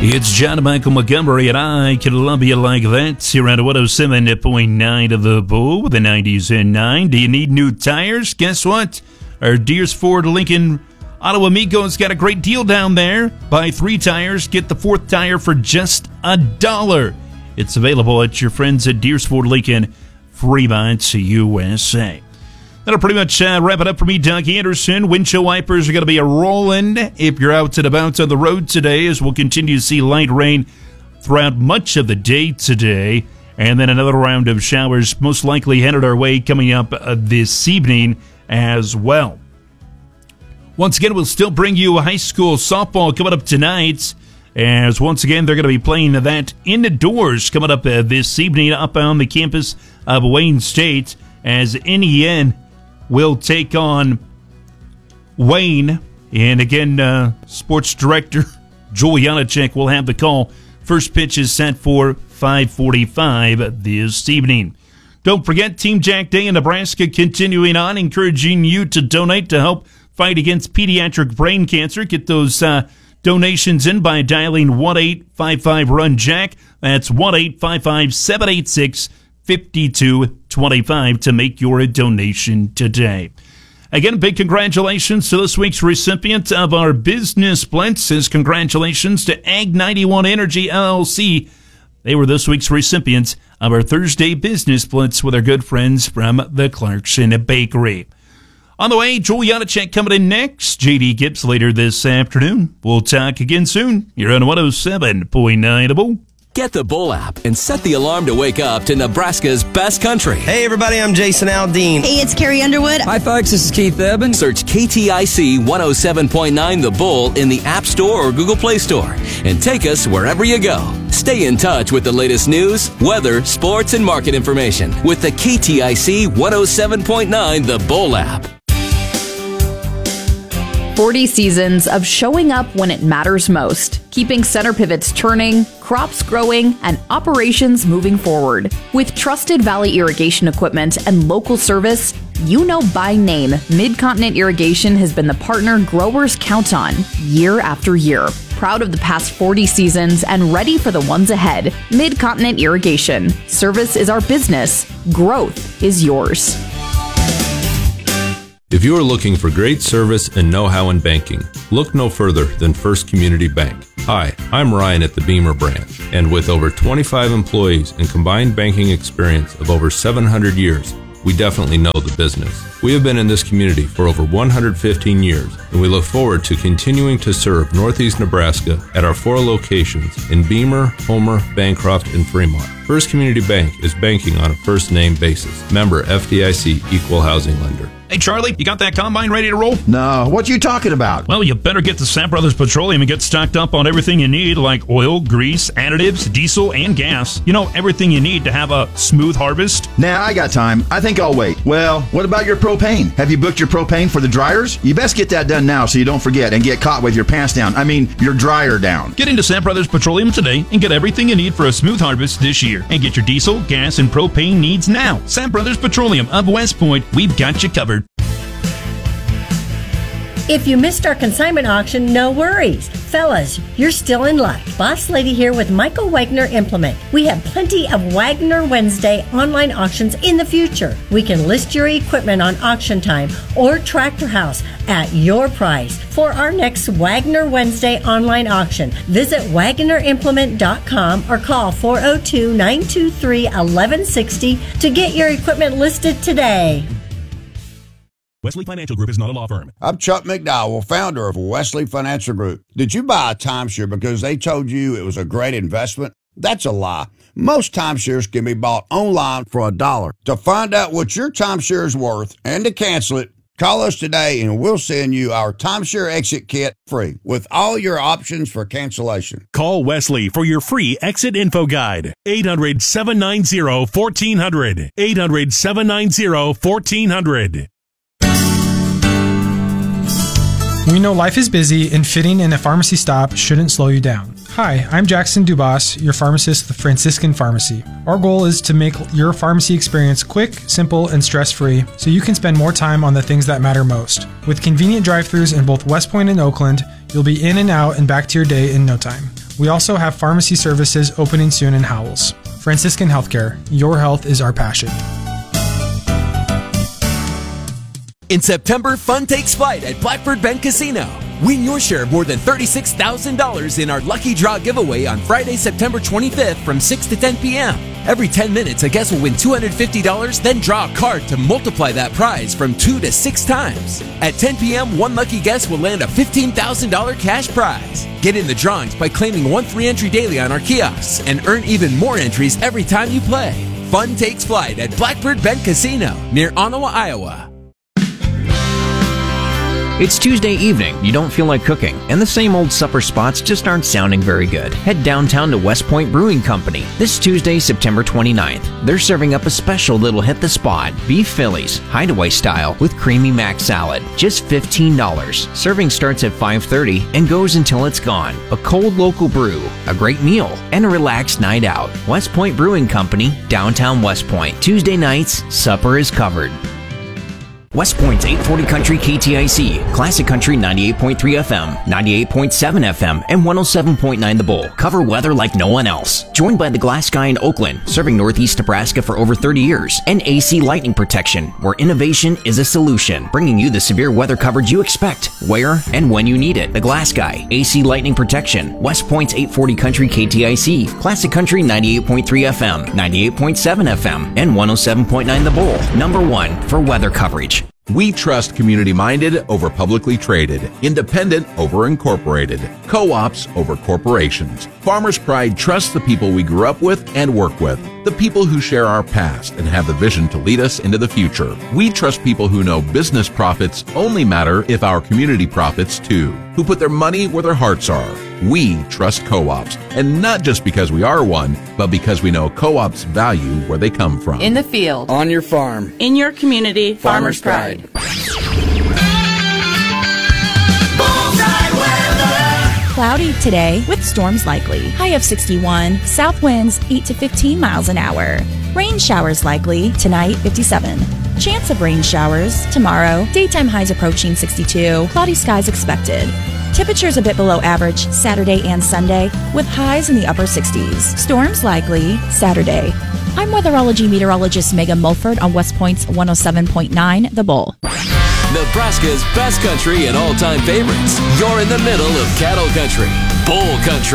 It's John Michael Montgomery, and I can love you like that. Here on 107.9 of the Bull with the 90s and 9. Do you need new tires? Guess what? Our Deers Ford Lincoln Auto Amigo's got a great deal down there. Buy 3 tires, get the 4th tire for just $1. It's available at your friends at Deers Ford Lincoln, Fremont, USA. That'll pretty much wrap it up for me, Doug Anderson. Windshield wipers are going to be rolling if you're out and about on the road today, as we'll continue to see light rain throughout much of the day today. And then another round of showers most likely headed our way coming up this evening as well. Once again, we'll still bring you high school softball coming up tonight, as once again they're going to be playing that indoors coming up this evening up on the campus of Wayne State, as NEN will take on Wayne. And again, sports director Joel Janacek will have the call. First pitch is set for 5:45 this evening. Don't forget, Team Jack Day in Nebraska continuing on, encouraging you to donate to help fight against pediatric brain cancer. Get those donations in by dialing 1-855-RUN-JACK. That's 1-855-786-5225 to make your donation today. Again, big congratulations to this week's recipient of our Business Blitz. Congratulations to Ag 91 Energy LLC. They were this week's recipients of our Thursday Business Blitz with our good friends from the Clarkson Bakery. On the way, Joel Janacek coming in next. J.D. Gibbs later this afternoon. We'll talk again soon. You're on 107.9 The Bull. Get the Bull app and set the alarm to wake up to Nebraska's best country. Hey, everybody, I'm Jason Aldean. Hey, it's Carrie Underwood. Hi, folks, this is Keith Urban. Search KTIC 107.9 The Bull in the App Store or Google Play Store and take us wherever you go. Stay in touch with the latest news, weather, sports, and market information with the KTIC 107.9 The Bull app. 40 seasons of showing up when it matters most, keeping center pivots turning, crops growing, and operations moving forward. With trusted Valley irrigation equipment and local service, you know by name, Mid-Continent Irrigation has been the partner growers count on year after year. Proud of the past 40 seasons and ready for the ones ahead. Mid-Continent Irrigation. Service is our business. Growth is yours. If you are looking for great service and know-how in banking, look no further than First Community Bank. Hi, I'm Ryan at the Beamer branch, and with over 25 employees and combined banking experience of over 700 years, we definitely know the business. We have been in this community for over 115 years, and we look forward to continuing to serve Northeast Nebraska at our 4 locations in Beamer, Homer, Bancroft, and Fremont. First Community Bank is banking on a first-name basis. Member FDIC Equal Housing Lender. Hey, Charlie, you got that combine ready to roll? No, what you talking about? Well, you better get to Sam Brothers Petroleum and get stocked up on everything you need, like oil, grease, additives, diesel, and gas. You know, everything you need to have a smooth harvest. Nah, I got time. I think I'll wait. Well, what about your propane? Have you booked your propane for the dryers? You best get that done now so you don't forget and get caught with your pants down. I mean, your dryer down. Get into Sam Brothers Petroleum today and get everything you need for a smooth harvest this year. And get your diesel, gas, and propane needs now. Sam Brothers Petroleum of West Point, we've got you covered. If you missed our consignment auction, no worries. Fellas, you're still in luck. Boss Lady here with Michael Wagner Implement. We have plenty of Wagner Wednesday online auctions in the future. We can list your equipment on Auction Time or Tractor House at your price. For our next Wagner Wednesday online auction, visit WagnerImplement.com or call 402-923-1160 to get your equipment listed today. Wesley Financial Group is not a law firm. I'm Chuck McDowell, founder of Wesley Financial Group. Did you buy a timeshare because they told you it was a great investment? That's a lie. Most timeshares can be bought online for $1. To find out what your timeshare is worth and to cancel it, call us today and we'll send you our timeshare exit kit free with all your options for cancellation. Call Wesley for your free exit info guide. 800-790-1400. 800-790-1400. We know life is busy and fitting in a pharmacy stop shouldn't slow you down. Hi, I'm Jackson Dubas, your pharmacist at the Franciscan Pharmacy. Our goal is to make your pharmacy experience quick, simple, and stress-free so you can spend more time on the things that matter most. With convenient drive-thrus in both West Point and Oakland, you'll be in and out and back to your day in no time. We also have pharmacy services opening soon in Howells. Franciscan Healthcare. Your health is our passion. In September, fun takes flight at Blackbird Bank Casino. Win your share of more than $36,000 in our Lucky Draw giveaway on Friday, September 25th from 6 to 10 p.m. Every 10 minutes, a guest will win $250, then draw a card to multiply that prize from 2 to 6 times. At 10 p.m., one lucky guest will land a $15,000 cash prize. Get in the drawings by claiming 1 free entry daily on our kiosks and earn even more entries every time you play. Fun takes flight at Blackbird Bank Casino near Ottawa, Iowa. It's Tuesday evening, you don't feel like cooking, and the same old supper spots just aren't sounding very good. Head downtown to West Point Brewing Company this Tuesday, September 29th. They're serving up a special little hit the spot, beef Phillies, hideaway style with creamy mac salad, just $15. Serving starts at 5:30 and goes until it's gone. A cold local brew, a great meal, and a relaxed night out. West Point Brewing Company, downtown West Point. Tuesday nights, supper is covered. West Point's 840 Country KTIC, Classic Country 98.3 FM, 98.7 FM, and 107.9 The Bull cover weather like no one else. Joined by the Glass Guy in Oakland, serving Northeast Nebraska for over 30 years, and AC Lightning Protection, where innovation is a solution, bringing you the severe weather coverage you expect, where and when you need it. The Glass Guy, AC Lightning Protection, West Point's 840 Country KTIC, Classic Country 98.3 FM, 98.7 FM, and 107.9 The Bull, #1 for weather coverage. We trust community-minded over publicly traded, independent over incorporated, co-ops over corporations. Farmers Pride trusts the people we grew up with and work with, the people who share our past and have the vision to lead us into the future. We trust people who know business profits only matter if our community profits too, who put their money where their hearts are. We trust co-ops, and not just because we are one, but because we know co-ops value where they come from. In the field. On your farm. In your community. Farmers Pride. Cloudy today with storms likely. High of 61. South winds 8 to 15 miles an hour. Rain showers likely. Tonight 57. Chance of rain showers tomorrow. Daytime highs approaching 62. Cloudy skies expected. Temperatures a bit below average Saturday and Sunday with highs in the upper 60s. Storms likely Saturday. I'm weatherology meteorologist Megan Mulford on West Point's 107.9 The Bull. Nebraska's best country and all-time favorites. You're in the middle of cattle country, bull country.